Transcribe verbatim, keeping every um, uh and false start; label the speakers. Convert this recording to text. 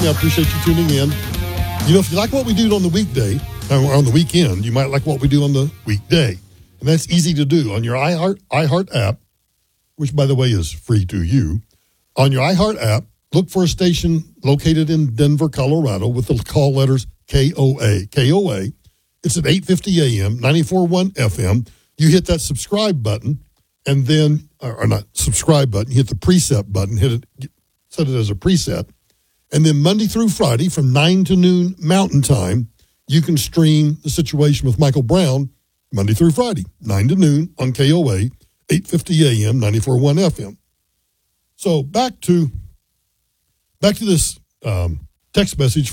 Speaker 1: listening. I appreciate you tuning in. You know, if you like what we do on the weekday, or on the weekend, you might like what we do on the weekday. And that's easy to do on your iHeart, iHeart app, which, by the way, is free to you. On your iHeart app, look for a station located in Denver, Colorado, with the call letters K O A. K O A. It's at eight fifty a.m., ninety-four point one F M. You hit that subscribe button, and then, or not subscribe button, you hit the preset button, hit it, set it as a preset. And then Monday through Friday from nine to noon Mountain Time, you can stream The Situation with Michael Brown Monday through Friday, nine to noon on K O A, eight fifty a.m., ninety-four point one F M. So back to back to this um, text message